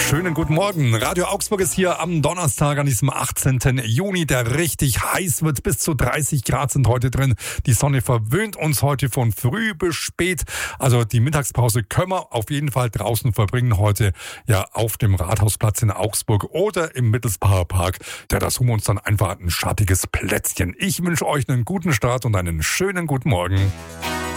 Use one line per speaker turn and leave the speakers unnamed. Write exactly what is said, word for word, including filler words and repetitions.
Schönen guten Morgen. Radio Augsburg ist hier am Donnerstag, an diesem achtzehnten Juni, der richtig heiß wird. Bis zu dreißig Grad sind heute drin. Die Sonne verwöhnt uns heute von früh bis spät. Also die Mittagspause können wir auf jeden Fall draußen verbringen heute. Ja, auf dem Rathausplatz in Augsburg oder im Mittelsbacher Park. Ja, da suchen wir uns dann einfach ein schattiges Plätzchen. Ich wünsche euch einen guten Start und einen schönen guten Morgen.